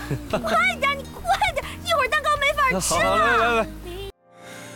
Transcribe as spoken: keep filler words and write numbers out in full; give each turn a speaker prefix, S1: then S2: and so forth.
S1: 快点，你快点，一会儿蛋糕没法吃
S2: 好，来来来来，